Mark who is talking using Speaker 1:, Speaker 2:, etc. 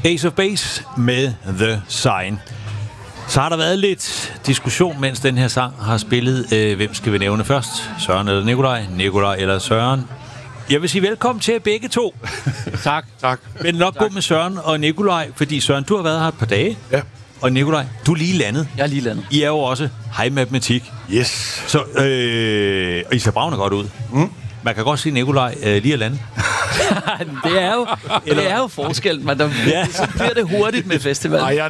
Speaker 1: Ace of Base med The Sign. Så har der været lidt diskussion, mens den her sang har spillet. Hvem skal vi nævne først? Søren eller Nikolaj? Nikolaj eller Søren? Jeg vil sige velkommen til begge to.
Speaker 2: Tak.
Speaker 1: Men nok gå med Søren og Nikolaj, fordi Søren, du har været her et par dage.
Speaker 3: Ja.
Speaker 1: Og Nikolaj, du er lige landet.
Speaker 2: Jeg er lige landet.
Speaker 1: I er jo også high matematik.
Speaker 3: Yes.
Speaker 1: Så I ser bravende godt ud. Man kan godt se Nikolaj lige at lande.
Speaker 2: det er jo forskellen, men så bliver det hurtigt med festivalen.
Speaker 3: Ej,